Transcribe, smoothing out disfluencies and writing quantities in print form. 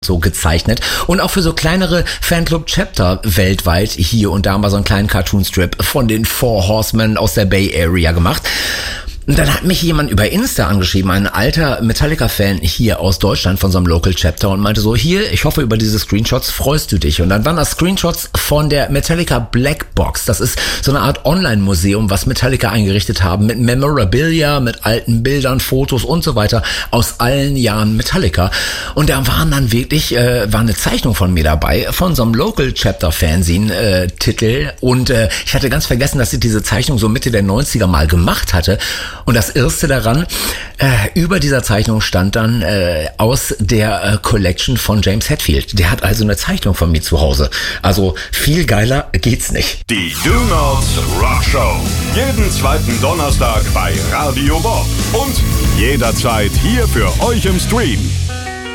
so gezeichnet und auch für so kleinere Fanclub-Chapter weltweit hier und da mal so einen kleinen Cartoon-Strip von den Four Horsemen aus der Bay Area gemacht. Und dann hat mich jemand über Insta angeschrieben, ein alter Metallica-Fan hier aus Deutschland von so einem Local Chapter und meinte so, hier, ich hoffe über diese Screenshots freust du dich. Und dann waren das Screenshots von der Metallica Black Box. Das ist so eine Art Online-Museum, was Metallica eingerichtet haben mit Memorabilia, mit alten Bildern, Fotos und so weiter aus allen Jahren Metallica. Und da waren dann wirklich, war eine Zeichnung von mir dabei, von so einem Local Chapter Fanzine-Titel. Und ich hatte ganz vergessen, dass ich diese Zeichnung so Mitte der 90er mal gemacht hatte. Und das Erste daran, über dieser Zeichnung stand dann aus der Collection von James Hetfield. Der hat also eine Zeichnung von mir zu Hause. Also viel geiler geht's nicht. Die Do Not Rock Show. Jeden zweiten Donnerstag bei Radio Bob. Und jederzeit hier für euch im Stream.